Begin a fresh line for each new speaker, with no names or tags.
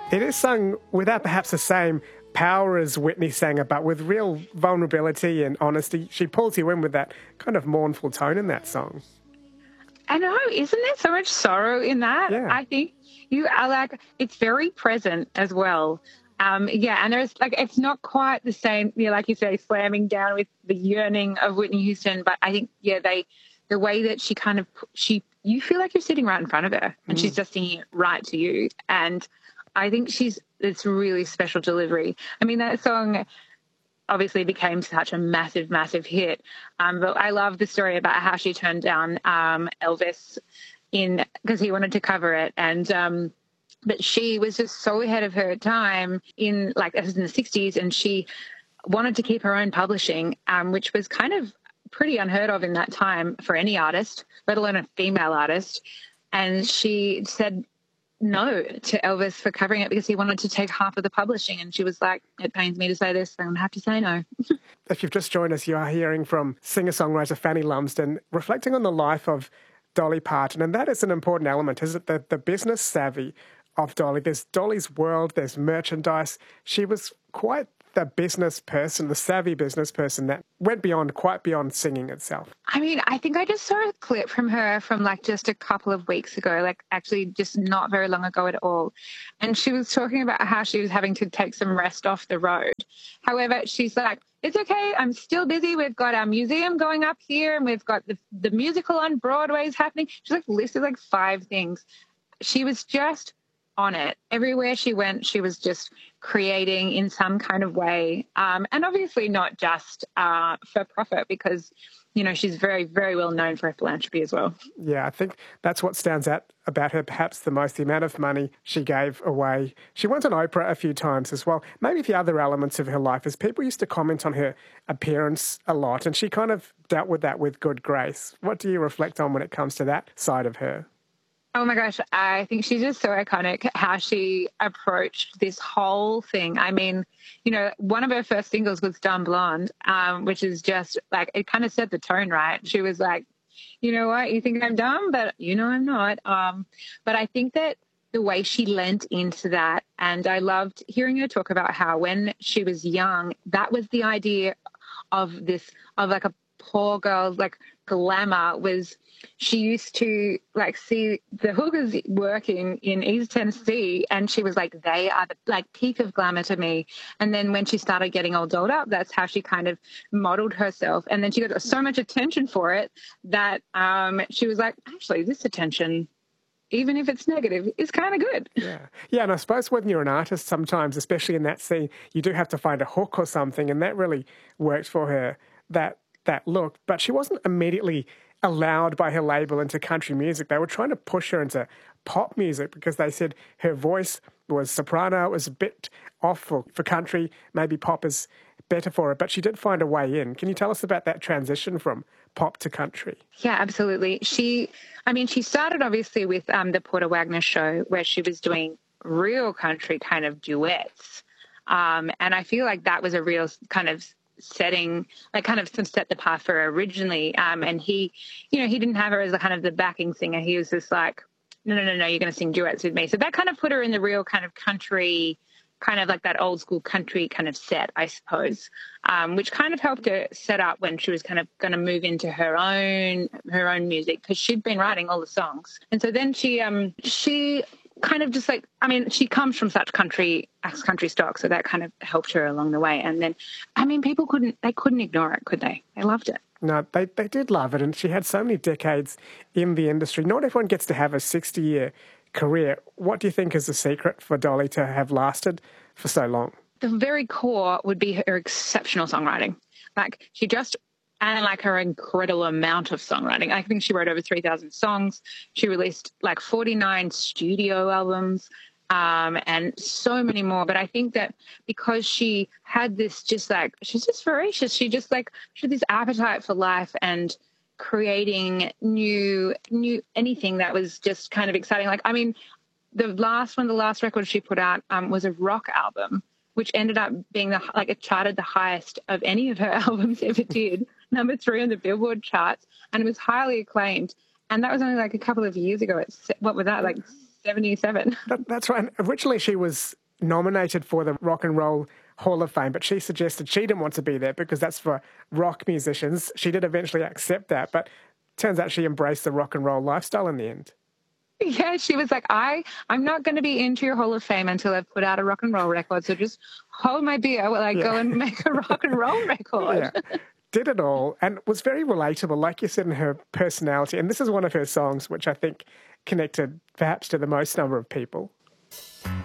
It is sung without perhaps the same power as Whitney sang it, but with real vulnerability and honesty. She pulls you in with that kind of mournful tone in that song.
I know, isn't there so much sorrow in that?
Yeah.
I think you are like, it's very present as well. Yeah, and there's like, it's not quite the same, like you say, slamming down with the yearning of Whitney Houston, but I think, the way that you feel like you're sitting right in front of her and she's just singing it right to you. And I think it's really special delivery. I mean, that song obviously became such a massive, massive hit. But I love the story about how she turned down Elvis because he wanted to cover it. And but she was just so ahead of her time it was in the 60s, and she wanted to keep her own publishing, which was kind of pretty unheard of in that time for any artist, let alone a female artist. And she said no to Elvis for covering it because he wanted to take half of the publishing. And she was like, it pains me to say this, I'm going to have to say no.
If you've just joined us, you are hearing from singer-songwriter Fanny Lumsden reflecting on the life of Dolly Parton. And that is an important element, is it? The business savvy of Dolly. There's Dolly's world, there's merchandise. She was quite the business person, the savvy business person that went quite beyond singing itself.
I mean, I think I just saw a clip from her from just a couple of weeks ago, actually just not very long ago at all. And she was talking about how she was having to take some rest off the road. However, she's like, it's okay, I'm still busy. We've got our museum going up here and we've got the musical on Broadway is happening. She's listed 5 things. She was just on it. Everywhere she went, she was just creating in some kind of way. And obviously not just for profit, because, she's very, very well known for her philanthropy as well.
Yeah, I think that's what stands out about her perhaps the most, the amount of money she gave away. She went on Oprah a few times as well. Maybe the other elements of her life is people used to comment on her appearance a lot, and she kind of dealt with that with good grace. What do you reflect on when it comes to that side of her?
Oh my gosh, I think she's just so iconic how she approached this whole thing. I mean, one of her first singles was Dumb Blonde, which is just it kind of set the tone, right? She was like, you know what, you think I'm dumb, but I'm not. But I think that the way she lent into that, and I loved hearing her talk about how when she was young, that was the idea of a poor girl's glamour was she used to see the hookers working in East Tennessee, and she was like, they are the peak of glamour to me. And then when she started getting all dolled up, that's how she kind of modeled herself. And then she got so much attention for it that she was like, actually, this attention, even if it's negative, is kind of good.
Yeah, and I suppose when you're an artist sometimes, especially in that scene, you do have to find a hook or something, and that really worked for her, that look. But she wasn't immediately allowed by her label into country music. They were trying to push her into pop music because they said her voice was soprano, it was a bit off for country, maybe pop is better for her, but she did find a way in. Can you tell us about that transition from pop to country?
Yeah, absolutely. She started obviously with the Porter Wagner show, where she was doing real country kind of duets. And I feel like that was a real kind of setting, kind of set the path for her originally. And he didn't have her as a kind of the backing singer. He was just like, no, you're going to sing duets with me. So that kind of put her in the real kind of country, kind of that old school country kind of set, I suppose, which kind of helped her set up when she was kind of going to move into her own music, because she'd been writing all the songs. And so then she kind of just she comes from such country stock, so that kind of helped her along the way. And then, people couldn't ignore it, could they? They loved it.
No, they did love it, and she had so many decades in the industry. Not everyone gets to have a 60-year career. What do you think is the secret for Dolly to have lasted for so long?
The very core would be her exceptional songwriting. And her incredible amount of songwriting. I think she wrote over 3,000 songs. She released 49 studio albums, and so many more. But I think that because she had this she's just voracious. She had this appetite for life and creating new anything that was just kind of exciting. The last record she put out was a rock album, which ended up being it charted the highest of any of her albums ever did. Number 3 on the Billboard charts, and it was highly acclaimed. And that was only a couple of years ago. What was that, 1977.
That's right. And originally, she was nominated for the Rock and Roll Hall of Fame, but she suggested she didn't want to be there because that's for rock musicians. She did eventually accept that, but turns out she embraced the rock and roll lifestyle in the end.
Yeah, she was like, I'm not going to be into your Hall of Fame until I've put out a rock and roll record. So just hold my beer while I go and make a rock and roll record.
Yeah. Did it all and was very relatable, like you said, in her personality. And this is one of her songs which I think connected perhaps to the most number of people.